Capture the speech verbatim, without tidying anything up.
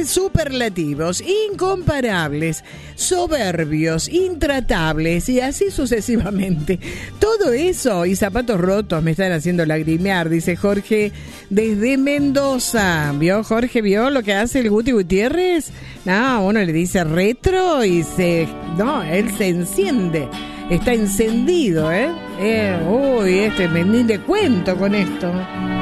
superlativos, incomparables, soberbios, intratables y así sucesivamente. Todo eso y zapatos rotos me están haciendo lagrimear, dice Jorge desde Mendoza. ¿Vio, Jorge? ¿Vio lo que hace el Guti Gutiérrez? No, uno le dice retro y se... No, él se enciende. Está encendido, ¿eh? eh uy, este, ni le cuento con esto.